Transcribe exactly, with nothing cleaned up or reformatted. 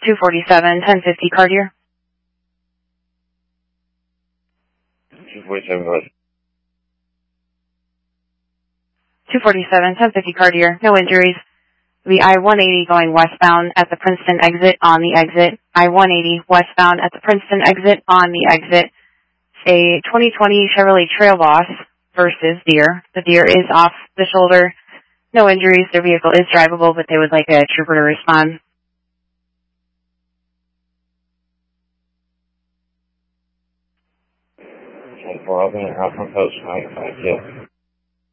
two forty-seven, ten fifty, car deer. two forty-seven, what? two forty-seven, ten fifty, car deer, no injuries. The I one eighty going westbound at the Princeton exit on the exit. I one eighty westbound at the Princeton exit on the exit. A twenty twenty Chevrolet Trail Boss versus deer. The deer is off the shoulder. No injuries. Their vehicle is drivable, but they would like a trooper to respond. ten four, I'll be in Alpha Coast, Mike, thank you.